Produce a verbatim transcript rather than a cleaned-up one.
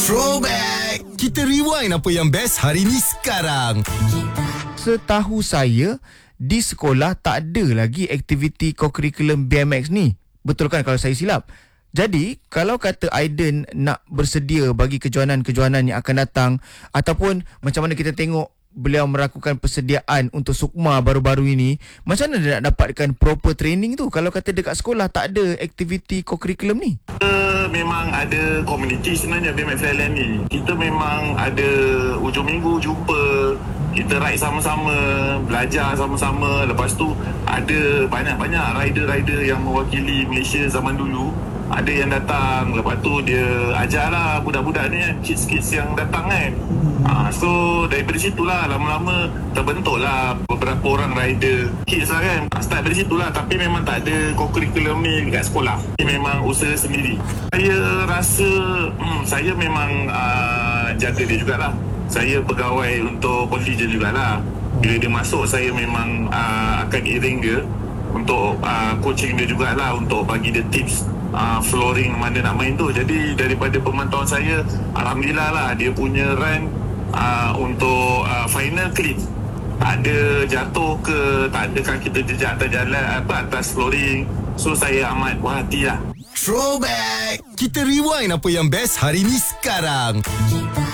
Throwback. Kita rewind apa yang best hari ni sekarang. Setahu saya, di sekolah tak ada lagi aktiviti co-curriculum B M X ni. Betul kan kalau saya silap? Jadi, kalau kata Aiden nak bersedia bagi kejohanan-kejohanan yang akan datang, ataupun macam mana kita tengok beliau melakukan persediaan untuk Sukma baru-baru ini, macam mana dia nak dapatkan proper training tu kalau kata dekat sekolah tak ada aktiviti co-curriculum ni? Kita memang ada komuniti sebenarnya B M X Thailand ni. Kita memang ada hujung minggu jumpa, kita ride sama-sama, belajar sama-sama. Lepas tu ada banyak-banyak rider-rider yang mewakili Malaysia zaman dulu. Ada yang datang, lepas tu dia ajarlah budak-budak ni kan, kids-kids yang datang kan. Ha, so daripada situlah lama-lama terbentuklah beberapa orang rider kids lah kan. Start dari situlah, tapi memang tak ada co-curriculum ni dekat sekolah. Ini memang usaha sendiri. Saya rasa hmm, saya memang uh, jaga dia jugalah. Saya pegawai untuk contingent jugalah. Bila dia masuk, saya memang uh, akan iring dia untuk uh, coaching dia jugalah, untuk bagi dia tips uh, flooring mana nak main tu. Jadi daripada pemantauan saya, alhamdulillah lah dia punya run uh, untuk uh, final clean. Tak ada jatuh ke, tak ada kaki terjejak atas jalan, apa atas flooring. So saya amat puas hati lah. Throwback. Kita rewind apa yang best hari ni sekarang.